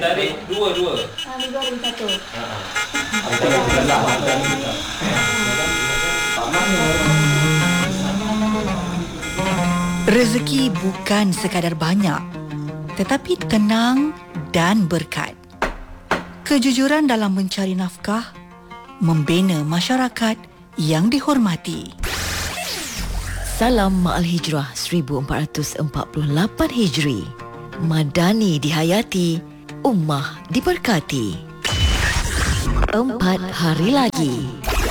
tarik dua-dua. Dua ada satu. Rezeki bukan sekadar banyak, tetapi tenang dan berkat. Kejujuran dalam mencari nafkah, membina masyarakat yang dihormati. Salam Ma'al Hijrah 1448 Hijri. Madani dihayati, ummah diberkati. 4 hari lagi.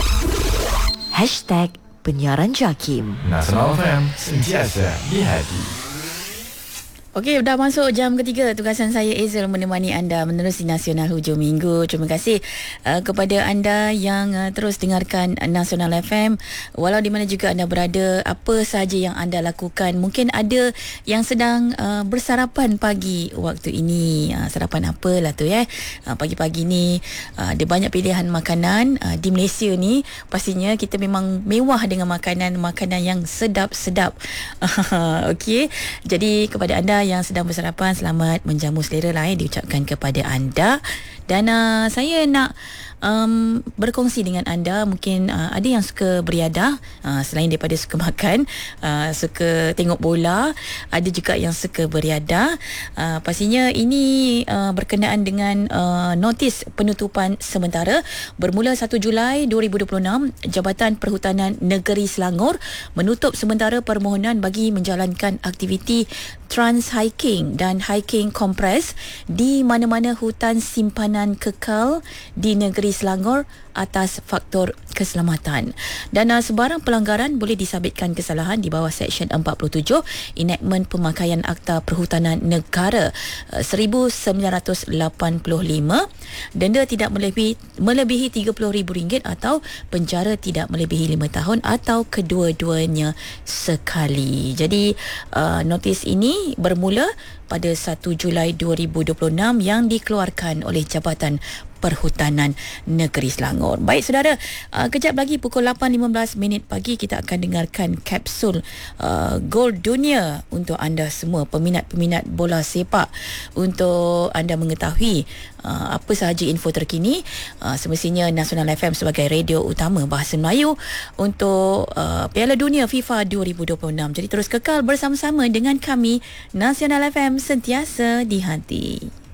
#penyiaran JAKIM. Nasional FM, sentiasa di hati. Okey, dah masuk jam ketiga. Tugasan saya Ezel menemani anda menerusi Nasional hujung minggu. Terima kasih kepada anda yang terus dengarkan Nasional FM. Walau di mana juga anda berada, apa sahaja yang anda lakukan. Mungkin ada yang sedang bersarapan pagi waktu ini. Sarapan apalah tu ya. Pagi-pagi ni ada banyak pilihan makanan di Malaysia ni. Pastinya kita memang mewah dengan makanan yang sedap-sedap. Okey. Jadi kepada anda yang sedang bersarapan, selamat menjamu selera lah diucapkan kepada anda. Dan saya nak berkongsi dengan anda. Mungkin ada yang suka beriadah, selain daripada suka makan, suka tengok bola. Ada juga yang suka beriadah. Pastinya ini berkenaan dengan notis penutupan sementara. Bermula 1 Julai 2026, Jabatan Perhutanan Negeri Selangor menutup sementara permohonan bagi menjalankan aktiviti trans hiking dan hiking kompres di mana-mana hutan simpanan kekal di negeri Selangor atas faktor keselamatan. Dan sebarang pelanggaran boleh disabitkan kesalahan di bawah Seksyen 47 Enactment Pemakaian Akta Perhutanan Negara 1985. Denda tidak melebihi RM30,000 atau penjara tidak melebihi 5 tahun atau kedua-duanya sekali. Jadi notis ini bermula pada 1 Julai 2026 yang dikeluarkan oleh Jabatan Perhutanan Negeri Selangor. Baik saudara, kejap lagi pukul 8.15 pagi kita akan dengarkan kapsul Gol Dunia untuk anda semua peminat-peminat bola sepak, untuk anda mengetahui apa sahaja info terkini. Semestinya Nasional FM sebagai radio utama bahasa Melayu untuk Piala Dunia FIFA 2026. Jadi terus kekal bersama-sama dengan kami, Nasional FM, sentiasa di hati.